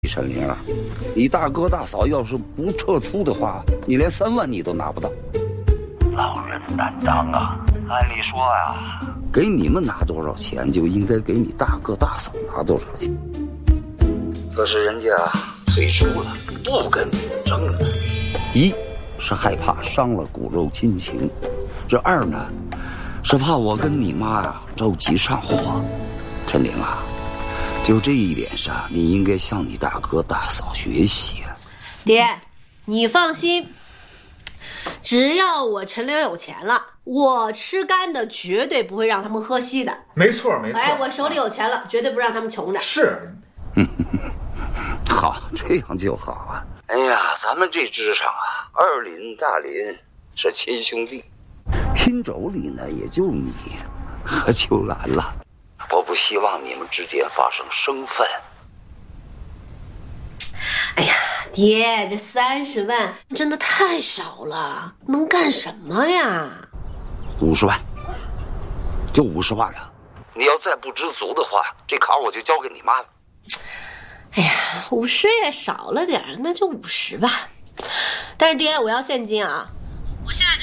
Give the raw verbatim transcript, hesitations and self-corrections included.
陈玲啊，你大哥大嫂要是不撤出的话，你连三万你都拿不到。 老人担当啊，按理说呀， 给你们拿多少钱，就应该给你大哥大嫂拿多少钱。可是人家退出了，不跟你争了。一是害怕伤了骨肉亲情，这二呢，是怕我跟你妈呀着急上火。陈玲啊，就这一点上，你应该向你大哥大嫂学习啊。 爹，你放心，只要我陈玲有钱了，我吃干的绝对不会让他们喝稀的。 没错没错。 哎，我手里有钱了，绝对不让他们穷着。 是。 好，这样就好啊。哎呀，咱们这支上啊，二林大林是亲兄弟，亲妯娌呢也就你和秋兰了。我不希望你们之间发生生分。 哎呀，爹，这三十万真的太少了，能干什么呀？ 五十万，就五十万了。你要再不知足的话，这卡我就交给你妈了。 哎呀，五十也少了点，那就五十吧。但是爹，我要现金啊！我现在